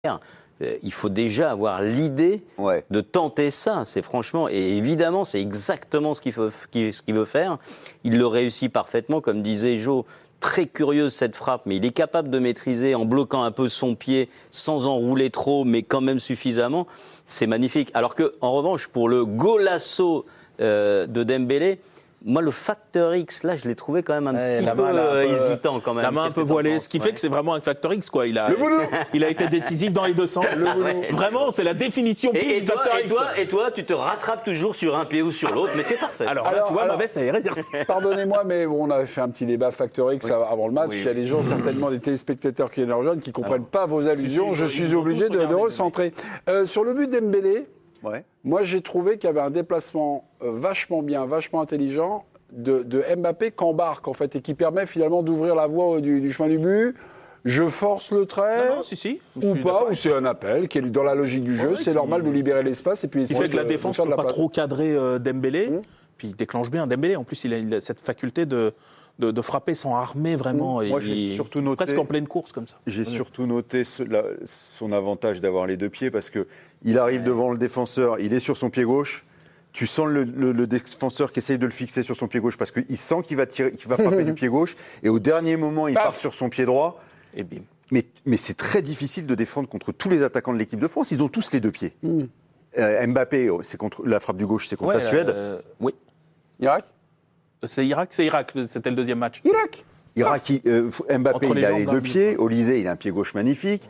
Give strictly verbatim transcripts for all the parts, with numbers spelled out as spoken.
Il faut déjà avoir l'idée ouais. de tenter ça. C'est franchement, et évidemment, c'est exactement ce qu'il faut, ce qu'il veut faire. Il le réussit parfaitement, comme disait Jo. Très curieuse cette frappe, mais il est capable de maîtriser en bloquant un peu son pied, sans enrouler trop, mais quand même suffisamment. C'est magnifique. Alors que, en revanche, pour le golasso euh, de Dembélé. Moi, le facteur X, là, je l'ai trouvé quand même un ouais, petit peu euh, hésitant. Quand même. La main un peu voilée, ce qui ouais. fait que c'est vraiment un facteur X. Quoi. Il, a, il a été décisif dans les deux sens. Le vraiment, c'est la définition et, et du toi, facteur et X. Toi, et toi, tu te rattrapes toujours sur un pied ou sur l'autre, mais t'es parfait. Alors là, alors, tu vois, ma veste, elle est réservée. Pardonnez-moi, mais bon, on avait fait un petit débat facteur X oui. avant le match. Oui, oui. Il y a des gens, certainement des téléspectateurs qui nous rejoignent, qui ne comprennent alors, pas vos allusions. Je suis obligé de, de recentrer. Euh, sur le but d'Embélé, ouais. moi, j'ai trouvé qu'il y avait un déplacement euh, vachement bien, vachement intelligent. De, de Mbappé qu'embarque en fait et qui permet finalement d'ouvrir la voie du, du chemin du but. Je force le trait non, non, si, si. ou pas, ou c'est un appel qui est dans la logique du jeu. Ouais, c'est qui... normal de libérer l'espace et puis il fait que la défense ne peut pas place. trop cadrer euh, Dembélé. Mmh. Puis il déclenche bien Dembélé. En plus, il a, il a cette faculté de, de, de frapper sans armer vraiment. Mmh. Moi, j'ai surtout noté, presque en pleine course comme ça. J'ai ouais. surtout noté ce, la, son avantage d'avoir les deux pieds parce que il arrive ouais. devant le défenseur, il est sur son pied gauche. Tu sens le, le, le défenseur qui essaye de le fixer sur son pied gauche parce qu'il sent qu'il va, tirer, qu'il va frapper du pied gauche. Et au dernier moment, il Paf. part sur son pied droit. Et bim. Mais, mais c'est très difficile de défendre contre tous les attaquants de l'équipe de France. Ils ont tous les deux pieds. Mm. Euh, Mbappé, c'est contre, la frappe du gauche, c'est contre ouais, la Suède. Euh, oui. Irak C'est Irak, c'est Irak. C'était le deuxième match. Irak Irak, il, euh, Mbappé, il a les deux pieds. Olysée, il a un pied gauche magnifique.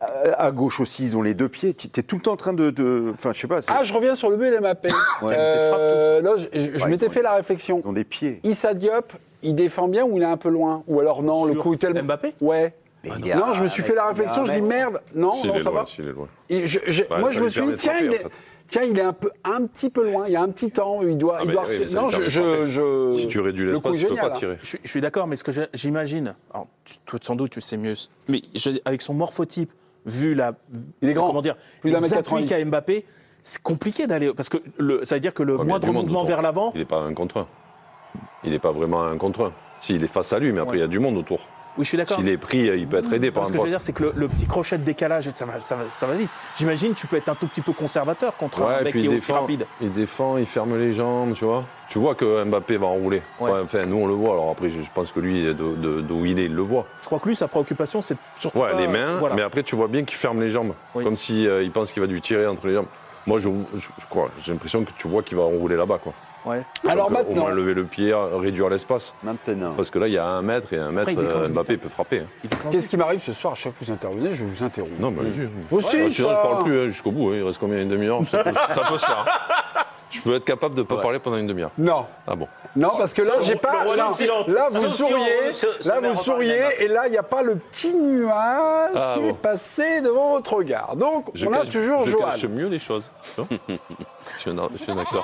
À gauche aussi, ils ont les deux pieds. Tu es tout le temps en train de... de... Enfin, je sais pas. Ah, je reviens sur le but d'Mbappé. Ouais. Euh, là, je, je ouais, m'étais fait les... la réflexion. Ils ont des pieds. Issa Diop, il défend bien ou il est un peu loin? Ou alors non, sur le coup est tellement... Mbappé? Ouais. Mais non, non, je me suis fait la réflexion, je dis merde. Non, si non, ça loin, va. si loin. Et je, je, bah, moi, je me suis dit, tiens, il est... Tiens, il est un, peu, un petit peu loin, il y a un petit temps, il doit... Ah il doit oui, non, je, je, je... Si tu réduis l'espace, tu ne peux pas tirer. Je, je suis d'accord, mais ce que j'imagine, toi sans doute tu sais mieux, mais je, avec son morphotype, vu la... Il est grand, comment dire, plus les appuis qu'a Mbappé, c'est compliqué d'aller... Parce que le, ça veut dire que le ouais, moindre mouvement vers l'avant... Il n'est pas un contre un. Il n'est pas vraiment un contre un. Si, il est face à lui, mais après, ouais. il y a du monde autour. Oui, je suis d'accord. S'il est pris, il peut être aidé par un Ce que je veux dire, c'est que le, le petit crochet de décalage, ça va, ça va, ça va vite. J'imagine tu peux être un tout petit peu conservateur contre ouais, un mec qui est défend, aussi rapide. Il défend, il ferme les jambes, tu vois. Tu vois que Mbappé va enrouler. Ouais. Ouais, enfin, nous, on le voit. Alors après, je pense que lui, d'où il est, il le voit. Je crois que lui, sa préoccupation, c'est surtout ouais, pas, les mains, voilà. mais après, tu vois bien qu'il ferme les jambes. Oui. Comme s'il si, euh, pense qu'il va lui tirer entre les jambes. Moi, je, je, je crois, j'ai l'impression que tu vois qu'il va enrouler là-bas, quoi. Ouais. Alors donc, maintenant, au moins lever le pied, réduire l'espace. Maintenant. Parce que là, il y a un mètre et un mètre, après, euh, Mbappé peut frapper. Hein. Qu'est-ce qui m'arrive ce soir? À chaque fois que vous intervenez, je vais vous interrompre. Non, bah, allez-y. Aussi, ouais, ça... sinon, je parle plus hein, jusqu'au bout. Hein. Il reste combien, une demi-heure? Ça, ça peut se faire. Hein. Je peux être capable de ne pas ouais. parler pendant une demi-heure. Non. Ah bon? Non, parce que là, j'ai pas. Là, là, vous souriez. Là, vous souriez. Et là, il n'y a pas le petit nuage ah, qui bon. est passé devant votre regard. Donc, je on cache, a toujours je Johan. Je cache mieux les choses. Je suis un, je suis un acteur.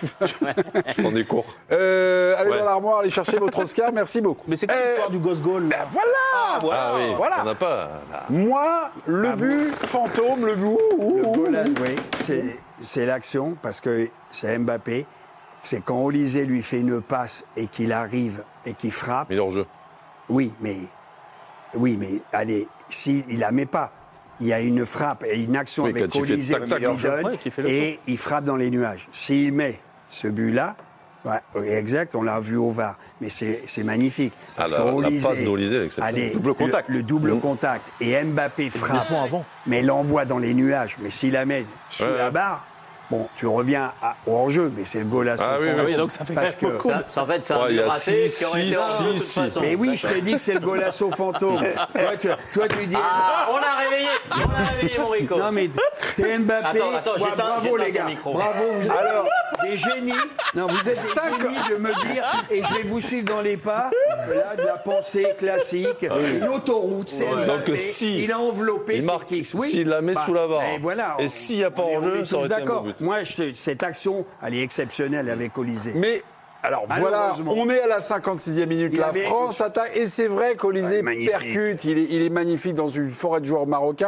Je prends des cours. Euh, allez ouais. dans l'armoire, allez chercher votre Oscar. Merci beaucoup. Mais c'est quoi euh, l'histoire du gosse goal ben voilà, ah, voilà. Ah oui, voilà. On n'a pas. Là. Moi, le ah, but bon. fantôme, le but. Le goal, oui, c'est, c'est l'action parce que c'est Mbappé. C'est quand Olysée lui fait une passe et qu'il arrive et qu'il frappe. Mais hors-jeu. Oui, mais oui, mais allez, s'il ne la met pas. Il y a une frappe et une action oui, avec Olysée qui lui donne ouais, qui et il frappe dans les nuages. S'il met ce but-là, ouais, exact, on l'a vu au V A R, mais c'est, c'est magnifique. Parce ah, la, qu'Olysée, la passe d'Olysée, allez, double contact. Le, le double mmh. contact et Mbappé frappe, avant. mais l'envoie dans les nuages. Mais s'il la met sous ouais. la barre, bon, tu reviens à, au hors-jeu, mais c'est le goal à son ah, oui, oui, donc ça fait parce que beaucoup. Ça, ça, en fait, c'est un ouais, but raté six, qui aurait été six, six, six. Mais oui, je te dis que c'est le golasso fantôme. toi, tu, toi, tu dis... Ah, on l'a réveillé, on l'a réveillé, mon Rico. Non, mais t'es Mbappé. Attends, attends, ouais, bravo, les gars. Bravo. Vous êtes alors, des génies. Non, vous êtes des génies de me dire, et je vais vous suivre dans les pas, là, de la pensée classique, une autoroute, c'est ouais. Mbappé. Donc, si il a enveloppé il marque, X. Oui. S'il la met bah, sous la barre. Et, voilà, et s'il n'y a pas en-jeu, ça aurait été un beau but. Moi, je, cette action, elle est exceptionnelle avec Olysée. Mais alors voilà, on est à la cinquante-sixième minute, la France attaque, et c'est vrai qu'Olysée ouais, percute, il est, il est magnifique dans une forêt de joueurs marocains,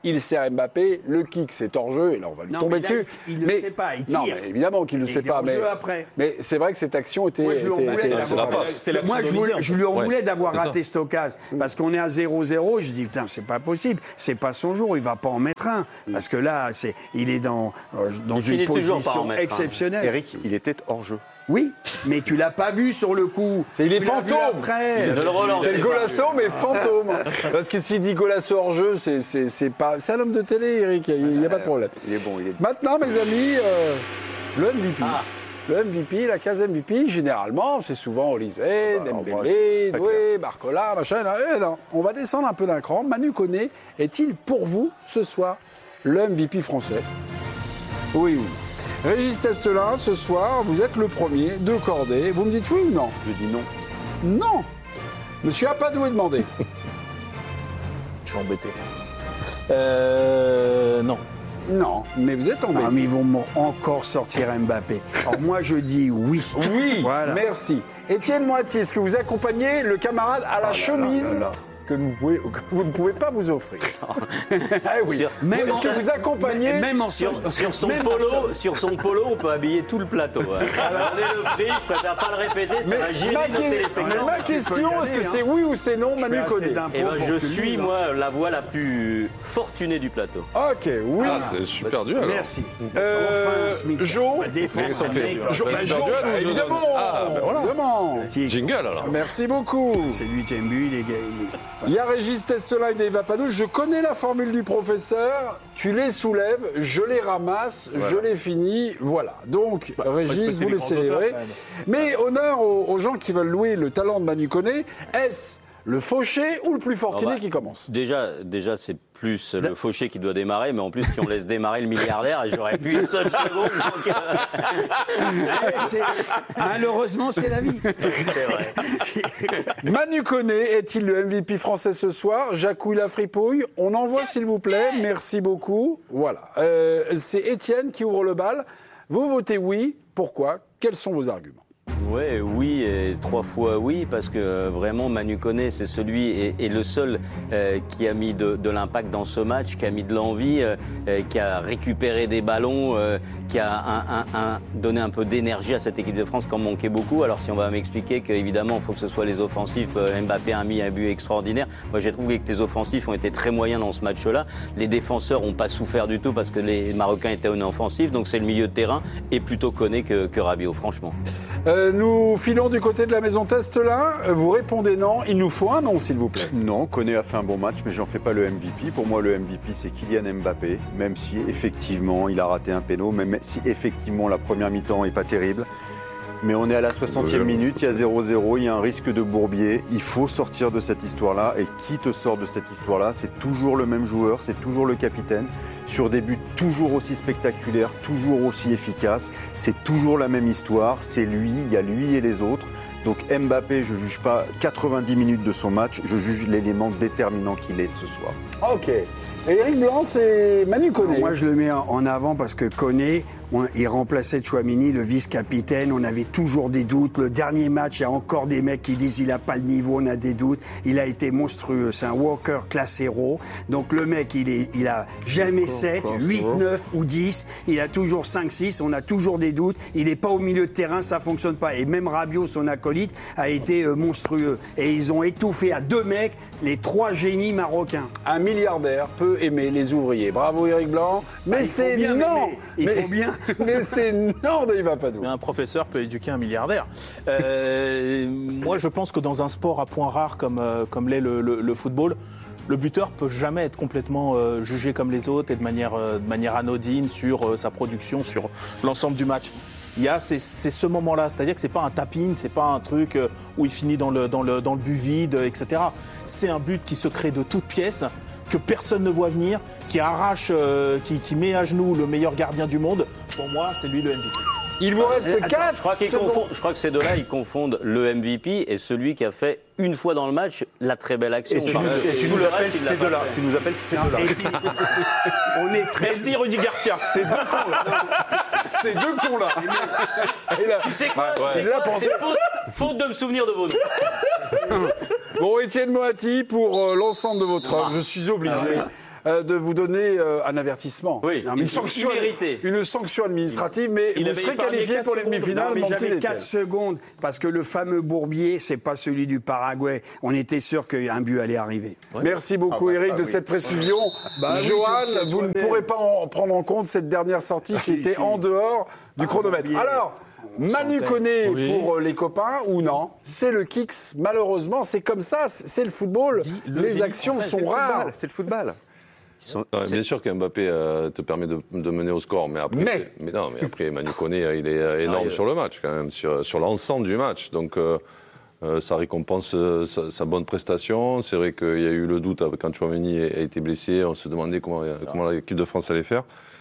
il sert Mbappé, le kick c'est hors-jeu, et là on va lui non, tomber mais là, dessus. Il ne le sait pas, il tire. Non, mais évidemment qu'il ne le sait pas, mais, après. mais c'est vrai que cette action était... Moi, je lui en voulais d'avoir, moi, je, voulais, je lui en voulais d'avoir raté cette occasion, parce qu'on est à zéro zéro, et je dis, putain, c'est pas possible, c'est pas son jour, il va pas en mettre un, parce que là, c'est, il est dans, dans il une position exceptionnelle. Eric, il était hors-jeu. Oui, mais tu l'as pas vu sur le coup. C'est, il est tu fantôme. Après. Le c'est le Golasso, mais fantôme. Parce que s'il dit Golasso hors jeu, c'est, c'est, c'est pas. C'est un homme de télé, Eric. Il n'y a pas de problème. Il est bon, il est bon. Maintenant, mes amis, euh, le M V P. Ah. Le M V P, la case M V P, généralement, c'est souvent Olysée, bah, Dembélé, Doué, Barcola, machin. Eh non, on va descendre un peu d'un cran. Manu Koné est-il pour vous ce soir le M V P français? Oui, oui. Régis Testelin, ce soir, vous êtes le premier de cordée. Vous me dites oui ou non? Je dis non. Non. Monsieur Apadou est demandé. Je suis embêté. Euh, non. Non, mais vous êtes embêté. Ah, mais ils vont encore sortir Mbappé. Alors moi, je dis oui. Oui, voilà. Merci. Étienne Moiti, est-ce que vous accompagnez le camarade à la oh chemise là, là, là. Que, vous pouvez, que vous ne pouvez pas vous offrir? ah oui. Sur, même en, que vous accompagnez même en sur, sur, son polo, sur son polo, on peut habiller tout le plateau. Hein. Alors, on est le prix, je préfère pas le répéter, ça va gêner nos téléspectateurs. Ma question, est-ce que c'est oui ou c'est non, Manu Koné? Eh ben, je suis, moi, la voix la plus fortunée du plateau. Ok, oui. Ah, c'est super dur alors. Merci. Euh, Jo, Jo, évidemment. Ah, ben voilà. Évidemment. Jingle alors. Merci beaucoup. C'est lui qui aime but, les gars. Il y a Régis Testelin et Dave Apadou. Je connais la formule du professeur. Tu les soulèves, je les ramasse, voilà. Je les finis. Voilà. Donc, bah, Régis, vous les célébrez. Mais honneur aux, aux gens qui veulent louer le talent de Manu Koné. Est-ce le fauché ou le plus fortuné oh bah, qui commence? Déjà, déjà c'est plus le fauché qui doit démarrer, mais en plus, si on laisse démarrer le milliardaire, j'aurais pu une seule seconde. Donc, euh... c'est... Malheureusement, c'est la vie. C'est vrai. Manu Koné est-il le M V P français ce soir? Jacouille la fripouille. On envoie, s'il vous plaît. Merci beaucoup. Voilà. Euh, c'est Étienne qui ouvre le bal. Vous votez oui. Pourquoi? Quels sont vos arguments? Ouais, oui, et trois fois oui, parce que euh, vraiment Manu Koné, c'est celui et, et le seul euh, qui a mis de, de l'impact dans ce match, qui a mis de l'envie, euh, euh, qui a récupéré des ballons, euh, qui a un, un, un, donné un peu d'énergie à cette équipe de France qui en manquait beaucoup. Alors si on va m'expliquer qu'évidemment, il faut que ce soit les offensifs, euh, Mbappé a mis un but extraordinaire. Moi, j'ai trouvé que les offensifs ont été très moyens dans ce match-là. Les défenseurs n'ont pas souffert du tout parce que les Marocains étaient inoffensifs. Donc c'est le milieu de terrain et plutôt Koné que, que Rabiot, franchement. Euh, nous filons du côté de la maison Testelin. Vous répondez non. Il nous faut un non, s'il vous plaît. Non, Koné a fait un bon match, mais j'en fais pas le M V P. Pour moi, le M V P, c'est Kylian Mbappé, même si effectivement, il a raté un péno, même si effectivement, la première mi-temps est pas terrible. Mais on est à la soixantième minute, il y a zéro zéro, il y a un risque de bourbier. Il faut sortir de cette histoire-là. Et qui te sort de cette histoire-là? C'est toujours le même joueur, c'est toujours le capitaine. Sur des buts toujours aussi spectaculaires, toujours aussi efficaces. C'est toujours la même histoire. C'est lui, il y a lui et les autres. Donc Mbappé, je ne juge pas quatre-vingt-dix minutes de son match, je juge l'élément déterminant qu'il est ce soir. Ok. Et Eric Blanc, c'est Manu Koné. Moi, je le mets en avant parce que Koné, on, il remplaçait Tchouaméni, le vice-capitaine. On avait toujours des doutes. Le dernier match, il y a encore des mecs qui disent qu'il n'a pas le niveau, on a des doutes. Il a été monstrueux. C'est un Walker classe héros. Donc le mec, il, est, il a jamais sept, huit, neuf ou dix. Il a toujours cinq, six. On a toujours des doutes. Il n'est pas au milieu de terrain, ça fonctionne pas. Et même Rabiot, son acolyte, a été monstrueux. Et ils ont étouffé à deux mecs les trois génies marocains. Un milliardaire peut aimer les ouvriers. Bravo Eric Blanc. Mais ah, c'est non. Il mais, faut bien. Mais c'est non, Dave Apadou. Mais un professeur peut éduquer un milliardaire. Euh, moi, je pense que dans un sport à points rares comme, euh, comme l'est le, le, le football, le buteur peut jamais être complètement euh, jugé comme les autres et de manière, euh, de manière anodine sur euh, sa production, sur l'ensemble du match. Il y a c'est, c'est ce moment-là, c'est-à-dire que c'est pas un tap-in, c'est pas un truc euh, où il finit dans le, dans le, dans le but vide, et cetera. C'est un but qui se crée de toutes pièces, que personne ne voit venir, qui arrache, euh, qui, qui met à genoux le meilleur gardien du monde. Pour moi, c'est lui le M V P. Il vous reste quatre. Je crois, confond, je crois que ces deux-là, ils confondent le M V P et celui qui a fait une fois dans le match la très belle action. Et tu, enfin, et tu, nous, appelles ces deux-là. tu nous appelles ces deux-là. On est très... Merci Rudy Garcia. Ces deux cons-là. Ces deux cons-là. Là, tu sais quoi? Ouais. C'est, ouais. c'est faute, faute de me souvenir de vos noms. Bon, Étienne Moati, pour euh, l'ensemble de votre œuvre, je suis obligé. Ah, ouais. euh, de vous donner euh, un avertissement. Oui, non, une, sanction, une sanction administrative, mais il vous serez qualifié pour les demi-finales. J'avais quatre secondes, parce que le fameux Bourbier, c'est pas celui du Paraguay. On était sûr qu'un but allait arriver. Ouais. Merci beaucoup, ah bah, Eric, bah, de oui. cette précision. Bah, Johan, oui, vous ne pourrez pas en prendre en compte cette dernière sortie qui était en dehors du chronomètre. Alors, Manu Koné oui. pour les copains ou non? C'est le kicks, malheureusement, c'est comme ça, c'est le football. Dis, le les actions sont rares. C'est le football. Sont, ouais, bien sûr qu'Mbappé euh, te permet de, de mener au score, mais après, mais, mais non, mais après Manu Koné, il est énorme sur le match quand même, sur, sur l'ensemble du match. Donc euh, euh, ça récompense euh, sa, sa bonne prestation. C'est vrai qu'il y a eu le doute quand Tchouaméni a été blessé. On se demandait comment, comment l'équipe de France allait faire.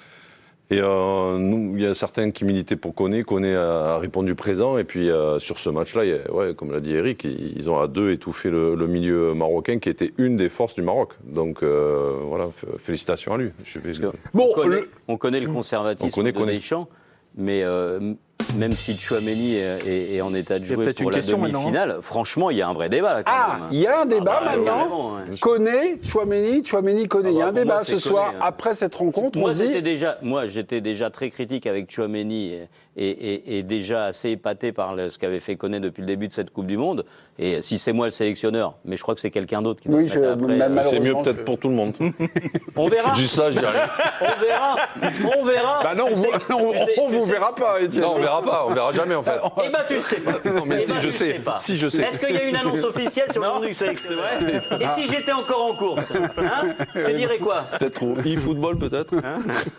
Et euh, nous, il y a certains qui militaient pour Koné. Koné a, a répondu présent. Et puis euh, sur ce match-là, il y a, ouais, comme l'a dit Eric, ils, ils ont à deux étouffé le, le milieu marocain, qui était une des forces du Maroc. Donc euh, voilà, félicitations à lui. Je vais... Bon, on connaît, le, on connaît le conservatisme on connaît, de Deschamps, mais euh, même si Tchouaméni est, est, est en état de jouer pour la demi-finale, franchement, il y a un vrai débat. Quand ah, même. il y a un débat ah, bah, maintenant. Ouais. Koné, Tchouaméni, Tchouaméni, Koné. Ah, bah, il y a un débat moi, ce soir Koné, hein. Après cette rencontre. Moi, on dit... déjà, moi, j'étais déjà très critique avec Tchouaméni et, et, et, et déjà assez épaté par le, ce qu'avait fait Koné depuis le début de cette Coupe du Monde. Et si c'est moi le sélectionneur, mais je crois que c'est quelqu'un d'autre qui doit oui, je, après. Euh, c'est mieux peut-être je... pour tout le monde. On verra. Je dis ça, je dis rien. On verra. On verra. Bah non, vous, sais, on, sais, on vous verra pas, Étienne. Non, on verra pas. On verra jamais en fait. Eh ben tu sais pas. Non mais eh si ben, je sais. Pas. Si je sais. Est-ce qu'il y a une annonce officielle sur le nom du sélectionneur? Et si j'étais encore en course, hein, je dirais quoi? Peut-être au e-football, peut-être. Hein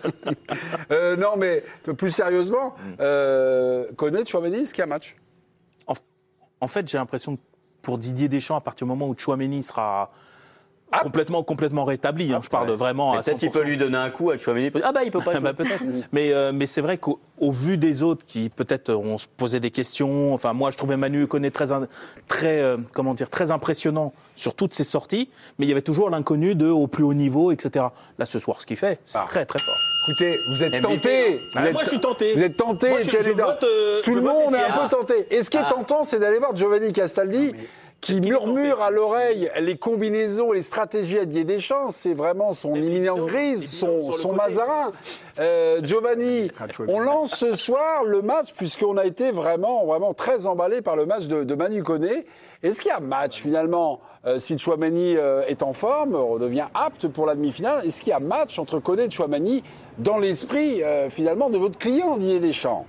euh, non, mais plus sérieusement, euh, Koné, Tchouaméni, est-ce qu'il y a un match? En, en fait, j'ai l'impression que pour Didier Deschamps, à partir du moment où Tchouaméni sera ah. complètement, complètement rétabli, hein, je parle ouais. vraiment à peut-être qu'il peut lui donner un coup à Tchouaméni. Ah bah il peut pas. bah, peut-être. mais euh, mais c'est vrai qu'au au vu des autres qui peut-être ont se posé des questions. Enfin moi je trouvais Manu Koné très très euh, comment dire très impressionnant sur toutes ses sorties, mais il y avait toujours l'inconnu de au plus haut niveau, et cetera. Là ce soir ce qu'il fait, c'est ah. très très fort. Écoutez, vous êtes tenté. Ah, vous êtes, moi je suis tenté. Vous êtes tenté. Moi, je, je vote, euh, Tout je le vote monde est Etienne. un peu tenté. Et ce qui est ah. tentant, c'est d'aller voir Giovanni Castaldi. Ah, qui murmure à l'oreille les combinaisons et les stratégies à Didier Deschamps. C'est vraiment son éminence grise, son, son Mazarin. Euh, Giovanni, on lance ce soir le match, puisqu'on a été vraiment, vraiment très emballé par le match de, de Manu Koné. Est-ce qu'il y a match, finalement, euh, si Tchouaméni euh, est en forme, redevient apte pour la demi-finale? Est-ce qu'il y a match entre Koné et Tchouaméni dans l'esprit, euh, finalement, de votre client, Didier Deschamps?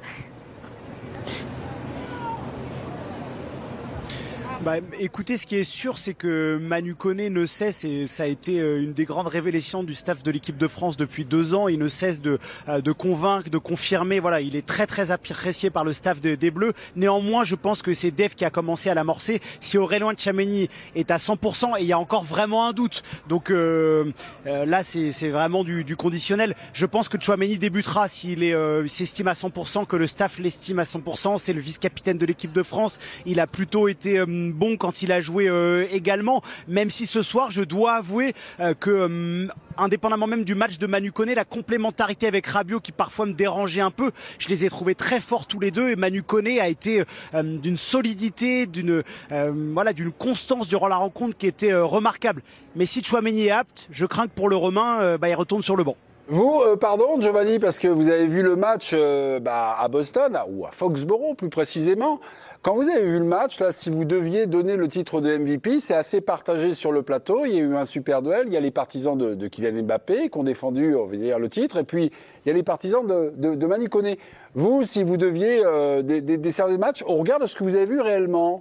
Bah, écoutez, ce qui est sûr, c'est que Manu Koné ne cesse, et ça a été une des grandes révélations du staff de l'équipe de France depuis deux ans, il ne cesse de, de convaincre, de confirmer. Voilà, il est très très apprécié par le staff de, des Bleus. Néanmoins, je pense que c'est Dave qui a commencé à l'amorcer. Si Aurélien Tchouaméni est à cent pour cent, et il y a encore vraiment un doute. Donc euh, euh, là, c'est vraiment du, du conditionnel. Je pense que Tchouaméni débutera s'il euh, s'estime à cent pour cent, que le staff l'estime à cent pour cent. C'est le vice-capitaine de l'équipe de France. Il a plutôt été euh, bon quand il a joué euh, également, même si ce soir je dois avouer euh, que euh, indépendamment même du match de Manu Koné, la complémentarité avec Rabiot qui parfois me dérangeait un peu, je les ai trouvés très forts tous les deux, et Manu Koné a été euh, d'une solidité, d'une euh, voilà, d'une constance durant la rencontre qui était euh, remarquable. Mais si Tchouaméni est apte, je crains que pour le Romain, euh, bah, il retourne sur le banc. Vous, euh, pardon Giovanni, parce que vous avez vu le match euh, bah, à Boston, ou à Foxborough plus précisément. Quand vous avez vu le match, là, si vous deviez donner le titre de M V P, c'est assez partagé sur le plateau. Il y a eu un super duel. Il y a les partisans de, de Kylian Mbappé qui ont défendu, on va dire, le titre. Et puis, il y a les partisans de, de, de Manu Koné. Vous, si vous deviez euh, desserrer le match, au regard de ce que vous avez vu réellement?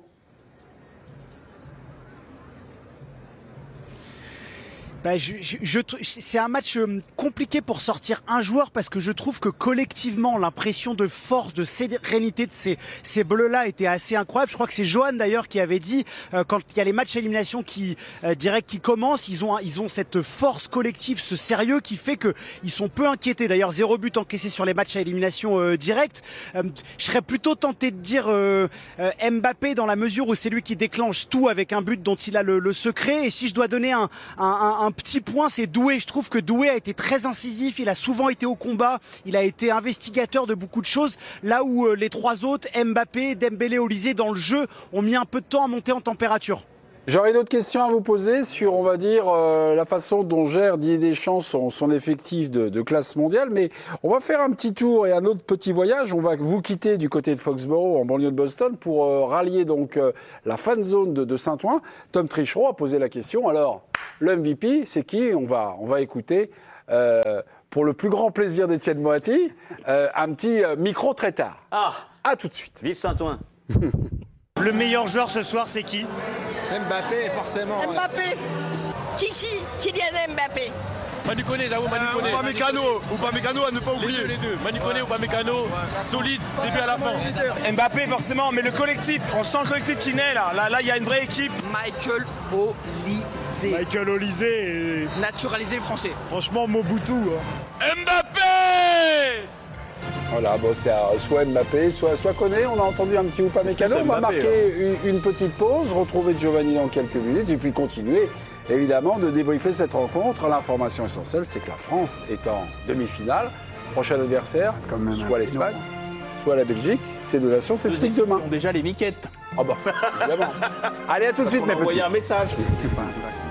Bah, je, je, je, c'est un match compliqué pour sortir un joueur, parce que je trouve que collectivement l'impression de force, de sérénité de ces, ces bleus-là était assez incroyable. Je crois que c'est Johan d'ailleurs qui avait dit euh, quand il y a les matchs à élimination qui euh, direct qui commencent, ils ont ils ont cette force collective, ce sérieux qui fait que ils sont peu inquiétés. D'ailleurs zéro but encaissé sur les matchs à élimination euh, directe. Euh, je serais plutôt tenté de dire euh, euh, Mbappé, dans la mesure où c'est lui qui déclenche tout avec un but dont il a le, le secret. Et si je dois donner un un, un, un petit point, c'est Doué. Je trouve que Doué a été très incisif, il a souvent été au combat, il a été investigateur de beaucoup de choses, là où euh, les trois autres, Mbappé, Dembélé, Olysée, dans le jeu, ont mis un peu de temps à monter en température. J'aurais une autre question à vous poser sur, on va dire, euh, la façon dont gère Didier Deschamps son, son effectif de, de classe mondiale. Mais on va faire un petit tour et un autre petit voyage. On va vous quitter du côté de Foxborough, en banlieue de Boston, pour euh, rallier donc euh, la fan zone de, de Saint-Ouen. Tom Trichereau a posé la question. Alors, le M V P, c'est qui ? On va, on va écouter, euh, pour le plus grand plaisir d'Étienne Moati, euh, un petit euh, micro très tard. Ah, à tout de suite. Vive Saint-Ouen. Le meilleur joueur ce soir, c'est qui ? Mbappé, forcément. Mbappé ouais. Kiki, Kylian Mbappé. Manu Koné, j'avoue, Manu Koné. Euh, Upamecano, Upamecano à ne pas oublier. Les deux, les deux. Manu Koné, Upamecano, ouais. Solide, début à la fin. Mbappé, forcément, mais le collectif, on sent le collectif qui naît là. Là, là, il y a une vraie équipe. Michael Olise. Michael Olise. Et... naturaliser le français. Franchement, Mobutu. Hein. Mbappé! Voilà, bon, c'est soit Mbappé, soit, soit Koné. On a entendu un petit Upamecano. On va marquer hein. une, une petite pause, retrouver Giovanni dans quelques minutes et puis continuer, évidemment, de débriefer cette rencontre. L'information essentielle, c'est que la France est en demi-finale. Prochain adversaire, comme soit l'Espagne, soit la Belgique. Ces deux nations s'expliquent demain. Ils ont déjà les miquettes. Ah bah, évidemment. Allez, à tout de suite, mes petits. Envoyer un message.